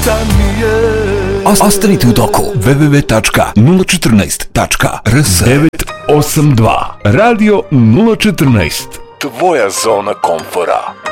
šta mi je. Ostanite u toku. www.014.rs 982 Radio 014. Tvoja zona komfora.